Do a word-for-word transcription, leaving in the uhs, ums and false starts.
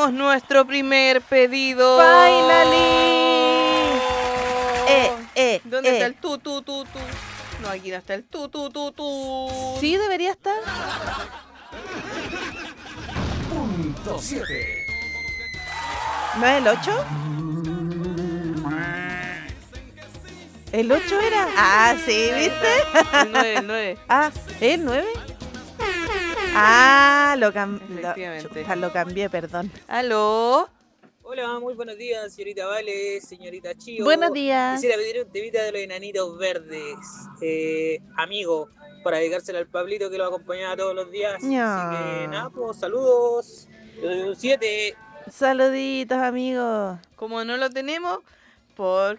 tenemos nuestro primer pedido. ¡Finally! Eh, eh, ¿Dónde eh. está el tu, tu, tu, tu? No, aquí no está el tu, tu, tu, tu. Sí, debería estar. Punto siete. ¿No es el ocho? ¿El ocho era? Ah, sí, ¿viste? El nueve, el nueve. Ah, ¿el nueve? Ah, lo, cam lo, Efectivamente. chuta, lo cambié, perdón. ¿Aló? Hola, muy buenos días, señorita Vale, señorita Chío. Buenos días. Quisiera pedir un temita de los enanitos verdes, eh, amigo, para dedicárselo al Pablito que lo acompañaba todos los días. Ya. Así que nada, pues saludos. Yo doy un siete. Saluditos, amigos. Como no lo tenemos, por